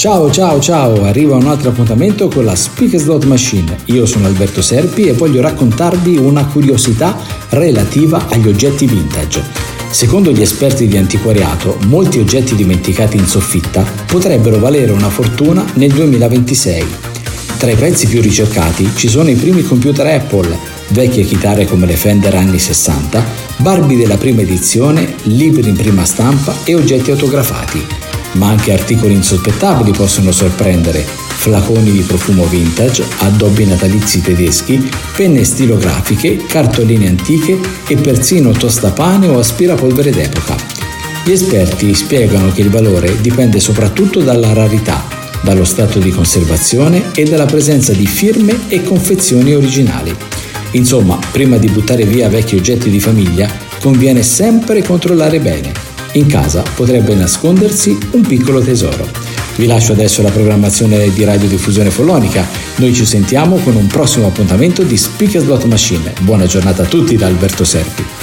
Ciao, arriva un altro appuntamento con la Speak Slot Machine. Io sono Alberto Serpi e voglio raccontarvi una curiosità relativa agli oggetti vintage. Secondo gli esperti di antiquariato, molti oggetti dimenticati in soffitta potrebbero valere una fortuna nel 2026. Tra i pezzi più ricercati ci sono i primi computer Apple, vecchie chitarre come le Fender anni 60, Barbie della prima edizione, libri in prima stampa e oggetti autografati. Ma anche articoli insospettabili possono sorprendere: flaconi di profumo vintage, addobbi natalizi tedeschi, penne stilografiche, cartoline antiche e persino tostapane o aspirapolvere d'epoca. Gli esperti spiegano che il valore dipende soprattutto dalla rarità, dallo stato di conservazione e dalla presenza di firme e confezioni originali. Insomma, prima di buttare via vecchi oggetti di famiglia, conviene sempre controllare bene. In casa potrebbe nascondersi un piccolo tesoro. Vi lascio adesso la programmazione di Radiodiffusione Follonica. Noi ci sentiamo con un prossimo appuntamento di Speak Slot Machine. Buona giornata a tutti da Alberto Serpi.